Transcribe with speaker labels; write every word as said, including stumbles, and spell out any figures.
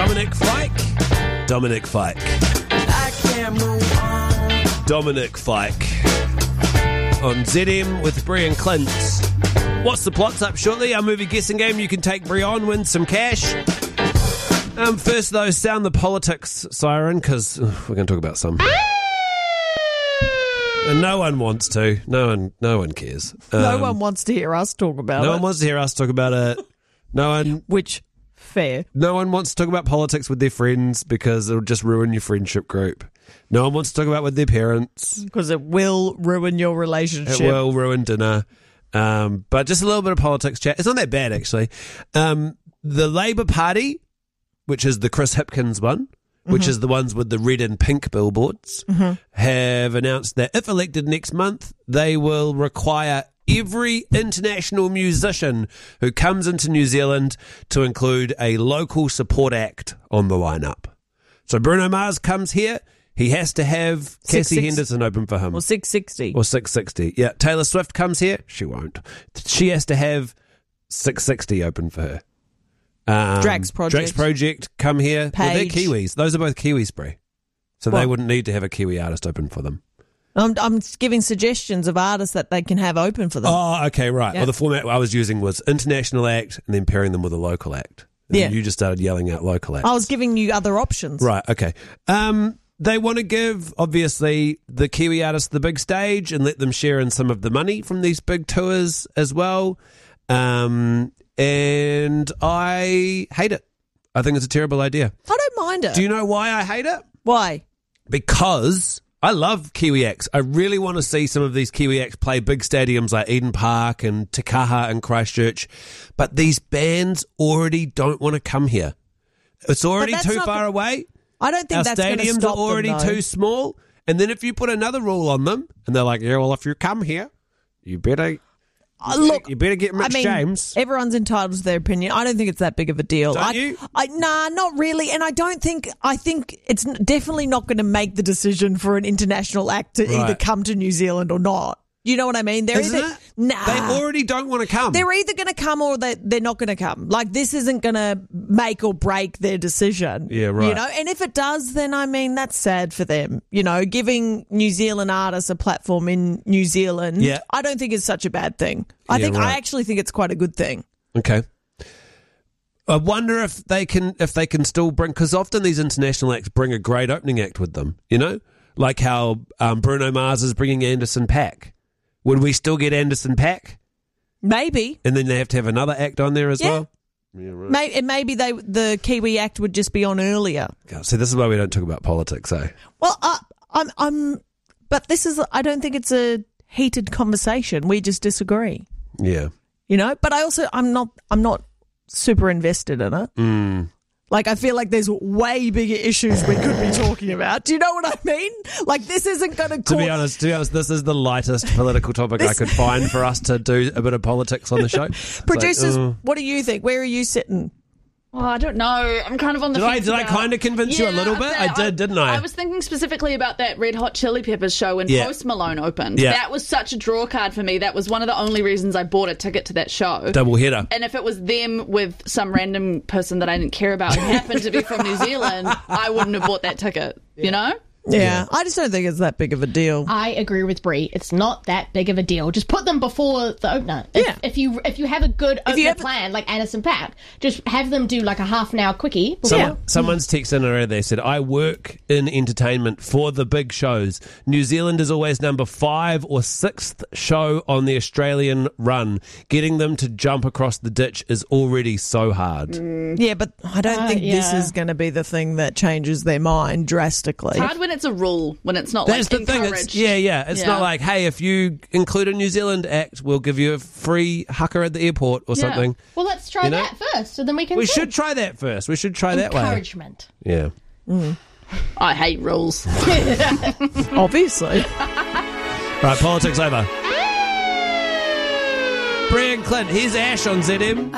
Speaker 1: Dominic Fike. Dominic Fike.
Speaker 2: I can't move on.
Speaker 1: Dominic Fike. On Z M with Brie and Clint. What's the plot's up shortly? Our movie guessing game. You can take Brie on, win some cash. Um, first, though, sound the politics siren, because we're going to talk about some. And no one wants to. No one No one cares. Um,
Speaker 3: no one wants to hear us talk about
Speaker 1: no
Speaker 3: it.
Speaker 1: one wants to hear us talk about it. No one...
Speaker 3: Which, fair.
Speaker 1: No one wants to talk about politics with their friends because it'll just ruin your friendship group. No one wants to talk about it with their parents.
Speaker 3: Because it will ruin your relationship.
Speaker 1: It will ruin dinner. Um, but just a little bit of politics chat. It's not that bad, actually. Um, the Labour Party, which is the Chris Hipkins one, which mm-hmm. is the ones with the red and pink billboards, mm-hmm. have announced that if elected next month, they will require every international musician who comes into New Zealand to include a local support act on the lineup. So Bruno Mars comes here, he has to have Cassie six, six, Henderson open for him.
Speaker 3: Or six sixty.
Speaker 1: Or six sixty. Yeah, Taylor Swift comes here, she won't. She has to have six sixty open for her. Um,
Speaker 3: Drax Project.
Speaker 1: Drax Project come here.
Speaker 3: Page.
Speaker 1: Well, they're Kiwis. Those are both Kiwis, Brie. So
Speaker 3: what?
Speaker 1: They wouldn't need to have a Kiwi artist open for them.
Speaker 3: I'm, I'm giving suggestions of artists that they can have open for them.
Speaker 1: Oh, okay, right.
Speaker 3: Yeah.
Speaker 1: Well, the format I was using was international act and then pairing them with a local act. And
Speaker 3: yeah.
Speaker 1: You just started yelling out local acts.
Speaker 3: I was giving you other options.
Speaker 1: Right, okay. Um, they want to give, obviously, the Kiwi artists the big stage and let them share in some of the money from these big tours as well. Um, and I hate it. I think it's a terrible idea.
Speaker 3: I don't mind it.
Speaker 1: Do you know why I hate it?
Speaker 3: Why?
Speaker 1: Because I love Kiwi acts. I really want to see some of these Kiwi acts play big stadiums like Eden Park and Te Kaha and Christchurch. But these bands already don't want to come here. It's already too far
Speaker 3: the,
Speaker 1: away.
Speaker 3: I don't think
Speaker 1: Our
Speaker 3: that's going to
Speaker 1: stadiums
Speaker 3: stop
Speaker 1: are already
Speaker 3: them,
Speaker 1: too small. And then if you put another rule on them, and they're like, yeah, well, if you come here, you better...
Speaker 3: Uh, look,
Speaker 1: you better get Mitch
Speaker 3: I mean,
Speaker 1: James.
Speaker 3: Everyone's entitled to their opinion. I don't think it's that big of a deal.
Speaker 1: Don't
Speaker 3: I,
Speaker 1: you?
Speaker 3: I, nah, not really. And I don't think. I think it's definitely not going to make the decision for an international act to
Speaker 1: Right.
Speaker 3: either come to New Zealand or not. You know what I mean? They're
Speaker 1: Isn't
Speaker 3: either
Speaker 1: it?
Speaker 3: nah.
Speaker 1: They already don't want to come.
Speaker 3: They're either going to come or they, they're not going to come. Like, this isn't going to make or break their decision.
Speaker 1: Yeah, right.
Speaker 3: You know, and if it does, then, I mean, that's sad for them. You know, giving New Zealand artists a platform in New Zealand,
Speaker 1: Yeah.
Speaker 3: I don't think is such a bad thing. I
Speaker 1: Yeah,
Speaker 3: think
Speaker 1: right.
Speaker 3: I actually think it's quite a good thing.
Speaker 1: Okay. I wonder if they can if they can still bring, because often these international acts bring a great opening act with them, you know? Like how um, Bruno Mars is bringing Anderson .Paak. Would we still get Anderson .Paak?
Speaker 3: Maybe.
Speaker 1: And then they have to have another act on there as
Speaker 3: Yeah.
Speaker 1: well? Yeah, right.
Speaker 3: Maybe, and maybe they the Kiwi act would just be on earlier.
Speaker 1: God, see, this is why we don't talk about politics, eh?
Speaker 3: Well, I, I'm, I'm, but this is, I don't think it's a heated conversation. We just disagree.
Speaker 1: Yeah.
Speaker 3: You know, but I also, I'm not, I'm not super invested in it.
Speaker 1: Mm.
Speaker 3: Like, I feel like there's way bigger issues we could be talking about. Do you know what I mean? Like, this isn't going to
Speaker 1: To be honest, to be honest, this is the lightest political topic I could find for us to do a bit of politics on the show. It's
Speaker 3: Producers,
Speaker 1: like, uh,
Speaker 3: what do you think? Where are you sitting?
Speaker 4: Oh, I don't know. I'm kind of on the
Speaker 1: Did I-
Speaker 4: fence
Speaker 1: did I
Speaker 4: about
Speaker 1: kind of convince you a
Speaker 4: Yeah,
Speaker 1: little bit?
Speaker 4: I,
Speaker 1: I did, didn't I?
Speaker 4: I was thinking specifically about that Red Hot Chili Peppers show when
Speaker 1: Yeah.
Speaker 4: Post Malone opened.
Speaker 1: Yeah.
Speaker 4: That was such a draw card for me. That was one of the only reasons I bought a ticket to that show.
Speaker 1: double header.
Speaker 4: And if it was them with some random person that I didn't care about and happened to be from New Zealand, I wouldn't have bought that ticket, you know?
Speaker 3: Yeah,
Speaker 1: Yeah.
Speaker 3: I just don't think it's that big of a deal.
Speaker 5: I agree with Brie. It's not that big of a deal. Just put them before the opener. If,
Speaker 3: Yeah.
Speaker 5: if you if you have a good
Speaker 3: If you
Speaker 5: opener
Speaker 3: have-
Speaker 5: plan, like Anderson .Paak, just have them do like a half an hour quickie. Before.
Speaker 1: Someone, Someone's texted in already. They said, I work in entertainment for the big shows. New Zealand is always number five or sixth show on the Australian run. Getting them to jump across the ditch is already so hard.
Speaker 3: Yeah, but I don't
Speaker 5: Uh,
Speaker 3: think this
Speaker 5: yeah.
Speaker 3: is going to be the thing that changes their mind drastically.
Speaker 4: It's hard when it's a rule, when it's not
Speaker 1: That's
Speaker 4: like
Speaker 1: the thing.
Speaker 4: encouraged.
Speaker 1: It's, yeah, yeah. It's
Speaker 4: Yeah.
Speaker 1: not like, hey, if you include a New Zealand act, we'll give you a free hucker at the airport or
Speaker 4: Yeah.
Speaker 1: something.
Speaker 5: Well, let's try
Speaker 1: You know?
Speaker 5: that first, so then we can.
Speaker 1: We
Speaker 5: see.
Speaker 1: should try that first. We should try that way.
Speaker 5: Encouragement.
Speaker 1: Yeah.
Speaker 4: I hate rules.
Speaker 3: Obviously.
Speaker 1: Right, politics over. Brie and Clint, here's Ash on Z M.